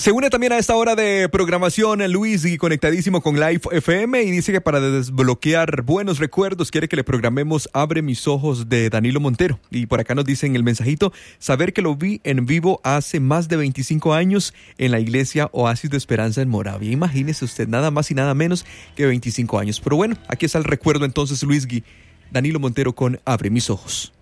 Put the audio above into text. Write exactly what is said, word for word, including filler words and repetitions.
Se une también a esta hora de programación Luis y conectadísimo con Live F M y dice que para desbloquear buenos recuerdos quiere que le programemos Abre mis ojos de Danilo Montero. Y por acá nos dicen el mensajito, saber que lo vi en vivo hace más de veinticinco años en la iglesia Oasis de Esperanza en Moravia. Imagínese usted, nada más y nada menos que veinticinco años. Pero bueno, aquí está el recuerdo entonces, Luis Gui. Danilo Montero con Abre mis ojos.